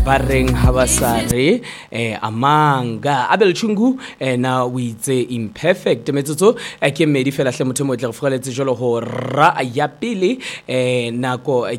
ba reng ha ba sa re amanga Abel Chungu na o itse imperfect metsotso ke mmedi fela hle motho mo tle go fgaletse jolo ho ra ya pele nako